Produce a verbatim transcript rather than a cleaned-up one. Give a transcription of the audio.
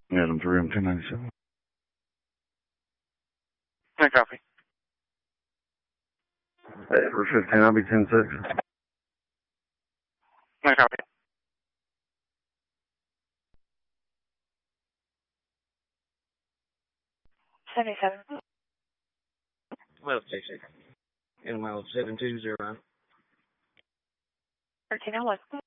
Adam three, I'm ten ninety-seven. No copy. Hey, for fifteen, I'll be ten six. No copy. seventy-seven. Well, station. In mile seven two zero. thirteen oh one.